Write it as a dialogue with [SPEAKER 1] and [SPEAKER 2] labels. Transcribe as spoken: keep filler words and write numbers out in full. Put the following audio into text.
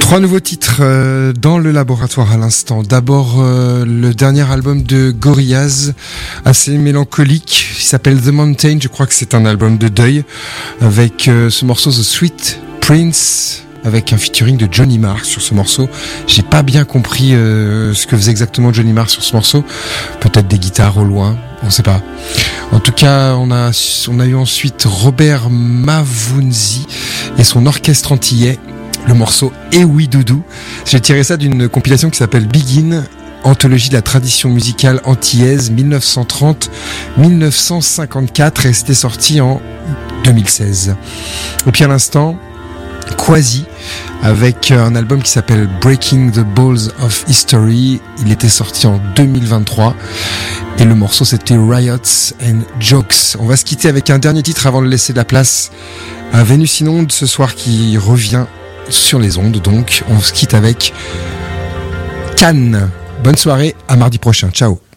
[SPEAKER 1] Trois nouveaux titres euh, dans le laboratoire à l'instant. D'abord euh, le dernier album de Gorillaz, assez mélancolique, il s'appelle The Mountain, je crois que c'est un album de deuil, avec euh, ce morceau The Sweet Prince, avec un featuring de Johnny Marr sur ce morceau. J'ai pas bien compris euh, ce que faisait exactement Johnny Marr sur ce morceau, peut-être des guitares au loin, on sait pas. En tout cas, on a, on a eu ensuite Robert Mavunzi et son orchestre antillais, le morceau Eh oui Doudou. J'ai tiré ça d'une compilation qui s'appelle Begin, anthologie de la tradition musicale antillaise dix-neuf cent trente à dix-neuf cent cinquante-quatre, et c'était sorti en deux mille seize. Et puis à l'instant, Quasi, avec un album qui s'appelle Breaking the Balls of History. Il était sorti en deux mille vingt-trois et le morceau c'était Riots and Jokes. On va se quitter avec un dernier titre avant de laisser de la place à Vénus Inonde ce soir qui revient sur les ondes. Donc on se quitte avec Cannes. Bonne soirée, à mardi prochain, ciao.